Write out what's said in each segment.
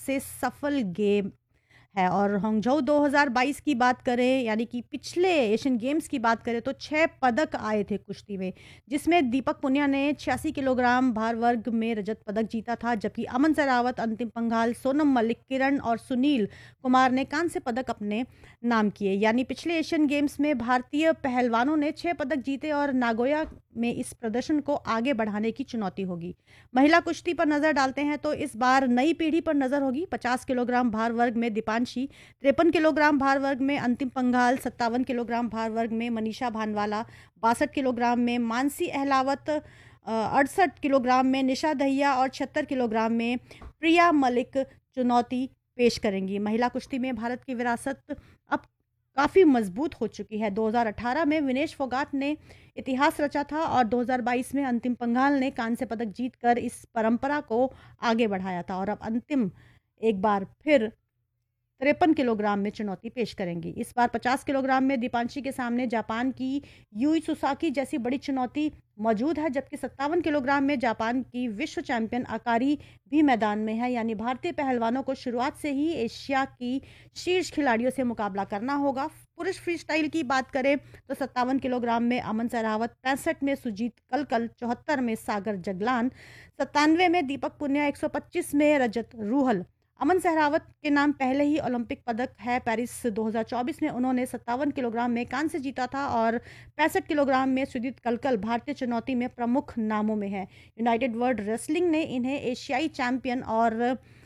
सबसे सफल गेम है। और हांगझोउ 2022 की बात करें, यानी कि पिछले एशियन गेम्स की बात करें, तो 6 पदक आए थे कुश्ती में, जिसमें दीपक पुनिया ने 86 किलोग्राम भार वर्ग में रजत पदक जीता था, जबकि अमन सहरावत, अंतिम पंघाल, सोनम मलिक, किरण और सुनील कुमार ने कांस्य पदक अपने नाम किए। यानी पिछले एशियन गेम्स में भारतीय पहलवानों ने 6 पदक जीते और नागोया में इस प्रदर्शन को आगे बढ़ाने की चुनौती होगी। महिला कुश्ती पर नजर डालते हैं तो इस बार नई पीढ़ी पर नजर होगी। 50 किलोग्राम भार वर्ग में दीपांशी, 53 किलोग्राम भार वर्ग में अंतिम पंघाल, 57 किलोग्राम भार वर्ग में मनीषा भानवाला, 62 किलोग्राम में मानसी अहलावत, 68 किलोग्राम में निशा दहिया और 76 किलोग्राम में प्रिया मलिक चुनौती पेश करेंगी। महिला कुश्ती में भारत की विरासत अब काफी मजबूत हो चुकी है। 2018 में विनेश फोगाट ने इतिहास रचा था और 2022 में अंतिम पंघाल ने कांस्य पदक जीतकर इस परंपरा को आगे बढ़ाया था, और अब अंतिम एक बार फिर 53 किलोग्राम में चुनौती पेश करेंगी। इस बार 50 किलोग्राम में दीपांशी के सामने जापान की यूई सुसाकी जैसी बड़ी चुनौती मौजूद है, जबकि 57 किलोग्राम में जापान की विश्व चैंपियन अकारी भी मैदान में है। यानी भारतीय पहलवानों को शुरुआत से ही एशिया की शीर्ष खिलाड़ियों से मुकाबला करना होगा। पुरुष फ्री स्टाइल की बात करें तो 57 किलोग्राम में अमन सहरावत, 65 में सुजीत कलकल, 74 में सागर जगलान, 97 में दीपक पुनिया, 125 में रजत रूहल। अमन सहरावत के नाम पहले ही ओलंपिक पदक है। पेरिस 2024 में उन्होंने 57 किलोग्राम में कांस्य जीता था और 65 किलोग्राम में सुजीत कलकल भारतीय चुनौती में प्रमुख नामों में है। यूनाइटेड वर्ल्ड रेसलिंग ने इन्हें एशियाई चैंपियन और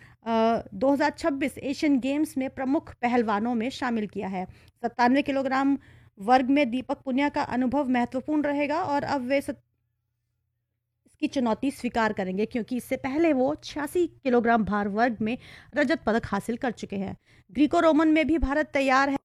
2026 एशियन गेम्स में प्रमुख पहलवानों में शामिल किया है। 97 किलोग्राम वर्ग में दीपक पुनिया का अनुभव महत्वपूर्ण रहेगा और अब वे की चुनौती स्वीकार करेंगे, क्योंकि इससे पहले वो 86 किलोग्राम भार वर्ग में रजत पदक हासिल कर चुके हैं। ग्रीको रोमन में भी भारत तैयार है।